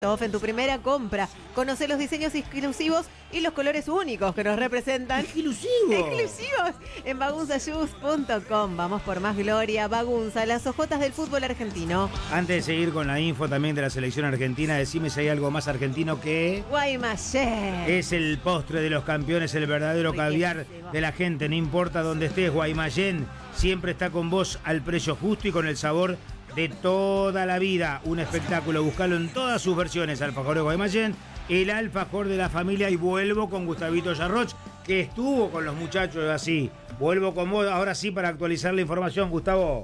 Off en tu primera compra. Conoce los diseños exclusivos y los colores únicos que nos representan. ¡Exclusivos! En bagunzashoes.com. Vamos por más gloria. Bagunza, las hojotas del fútbol argentino. Antes de seguir con la info también de la selección argentina, decime si hay algo más argentino que... Guaymallén. Es el postre de los campeones, el verdadero caviar de la gente. No importa dónde estés, Guaymallén siempre está con vos al precio justo y con el sabor de toda la vida. Un espectáculo, buscalo en todas sus versiones. Alfajor de Guaymallén, el alfajor de la familia. Y vuelvo con Gustavito Yarroch, que estuvo con los muchachos así. Vuelvo con vos ahora sí para actualizar la información, Gustavo.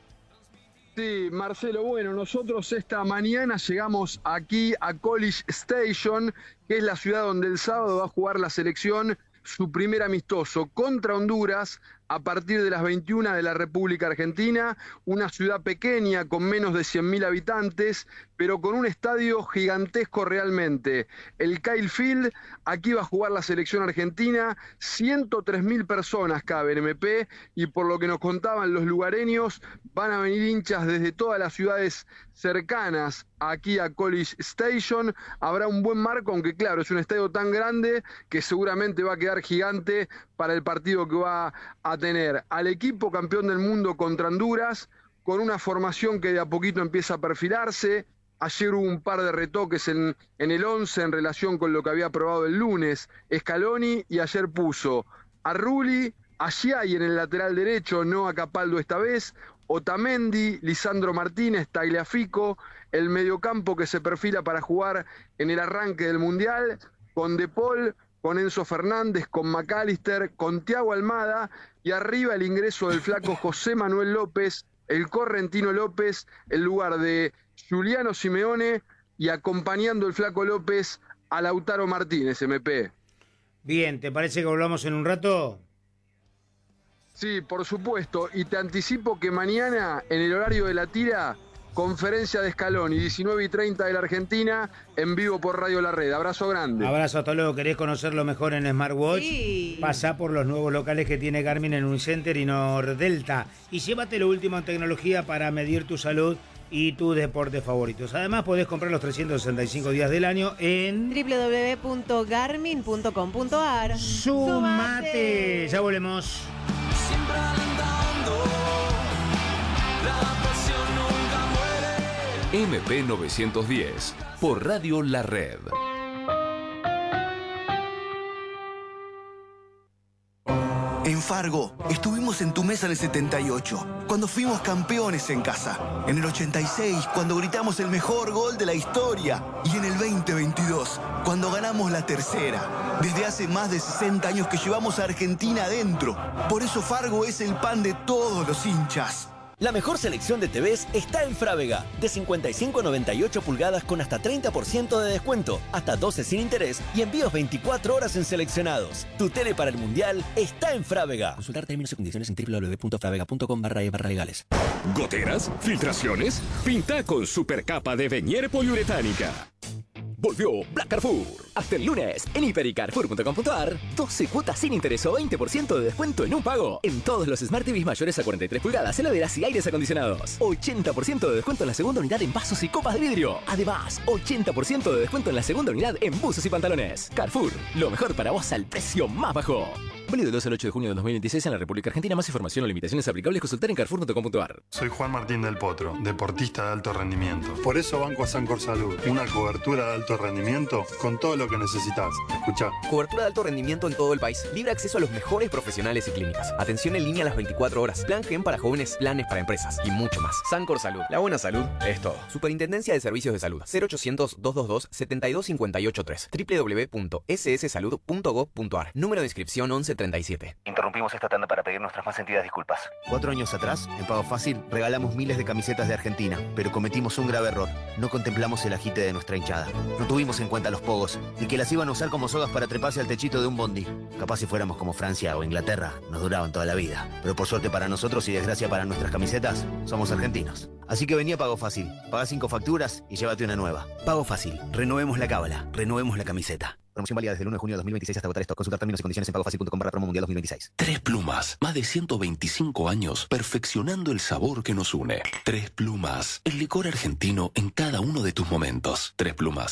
Sí, Marcelo, bueno, nosotros esta mañana llegamos aquí a College Station, que es la ciudad donde el sábado va a jugar la selección su primer amistoso contra Honduras a partir de las 21 de la República Argentina, una ciudad pequeña con menos de 100.000 habitantes, pero con un estadio gigantesco realmente. El Kyle Field, aquí va a jugar la selección argentina, 103.000 personas cabe en MP, y por lo que nos contaban los lugareños, van a venir hinchas desde todas las ciudades cercanas aquí a College Station. Habrá un buen marco, aunque claro, es un estadio tan grande que seguramente va a quedar gigante para el partido que va a tener al equipo campeón del mundo contra Honduras, con una formación que de a poquito empieza a perfilarse. Ayer hubo un par de retoques en el 11 en relación con lo que había probado el lunes Scaloni, y ayer puso a Rulli, a Giai en el lateral derecho, no a Capaldo esta vez, Otamendi, Lisandro Martínez, Tagliafico, el mediocampo que se perfila para jugar en el arranque del Mundial, con De Paul, con Enzo Fernández, con McAllister, con Thiago Almada, y arriba el ingreso del flaco José Manuel López, el correntino López, en lugar de Giuliano Simeone, y acompañando el flaco López a Lautaro Martínez, MP. Bien, ¿te parece que volvamos en un rato? Sí, por supuesto, y te anticipo que mañana, en el horario de la tira, conferencia de Scaloni, 19:30 de la Argentina, en vivo por Radio La Red. Abrazo grande. Abrazo, hasta luego. ¿Querés conocerlo mejor en Smartwatch? Sí. Pasá por los nuevos locales que tiene Garmin en Unicenter y Nordelta y llévate lo último en tecnología para medir tu salud y tus deportes favoritos. Además, podés comprar los 365 días del año en www.garmin.com.ar. ¡Sumate! Ya volvemos. Siempre alentando, la pasión nunca muere. MP 910 por Radio La Red. En Fargo, estuvimos en tu mesa en el 78, cuando fuimos campeones en casa. En el 86, cuando gritamos el mejor gol de la historia. Y en el 2022, cuando ganamos la tercera. Desde hace más de 60 años que llevamos a Argentina adentro. Por eso Fargo es el pan de todos los hinchas. La mejor selección de TVs está en Frávega. De 55 a 98 pulgadas con hasta 30% de descuento, hasta 12 sin interés y envíos 24 horas en seleccionados. Tu tele para el Mundial está en Frávega. Consultar términos y condiciones en www.fravega.com/legales. ¿Goteras? ¿Filtraciones? Pinta con supercapa de Venier poliuretánica. Volvió Black Carrefour. Hasta el lunes, en hiper.carrefour.com.ar, 12 cuotas sin interés o 20% de descuento en un pago. En todos los Smart TVs mayores a 43 pulgadas, heladeras y aires acondicionados. 80% de descuento en la segunda unidad en vasos y copas de vidrio. Además, 80% de descuento en la segunda unidad en buzos y pantalones. Carrefour, lo mejor para vos al precio más bajo. Válido del 2 al 8 de junio de 2026 en la República Argentina. Más información o limitaciones aplicables, consultar en carrefour.com.ar. Soy Juan Martín del Potro, deportista de alto rendimiento. Por eso banco a Sancor Salud, una cobertura de alto rendimiento con todo lo que necesitas. Escuchá. Cobertura de alto rendimiento en todo el país. Libre acceso a los mejores profesionales y clínicas. Atención en línea a las 24 horas. Plan GEM para jóvenes, planes para empresas y mucho más. Sancor Salud. La buena salud es todo. Superintendencia de Servicios de Salud. 0800-222-72583. www.sssalud.gov.ar. Número de inscripción 1137. Interrumpimos esta tanda para pedir nuestras más sentidas disculpas. 4 años atrás, en Pago Fácil, regalamos miles de camisetas de Argentina, pero cometimos un grave error. No contemplamos el agite de nuestra hinchada. No tuvimos en cuenta los pogos y que las iban a usar como sogas para treparse al techito de un bondi. Capaz si fuéramos como Francia o Inglaterra, nos duraban toda la vida. Pero por suerte para nosotros y desgracia para nuestras camisetas, somos argentinos. Así que vení a Pago Fácil, pagá 5 facturas y llévate una nueva. Pago Fácil, renovemos la cábala, renovemos la camiseta. Promoción válida desde el 1 de junio de 2026 hasta agotar stock. Consultar términos y condiciones en pagofacil.com/promo mundial 2026. Tres Plumas. Más de 125 años perfeccionando el sabor que nos une. Tres Plumas. El licor argentino en cada uno de tus momentos. Tres Plumas.